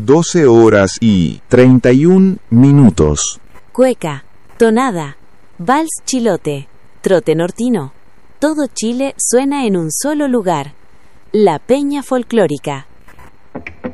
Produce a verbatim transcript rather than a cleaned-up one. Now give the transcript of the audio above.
doce horas y treinta y un minutos. Cueca, tonada, vals chilote, trote nortino. Todo Chile suena en un solo lugar. La Peña Folclórica.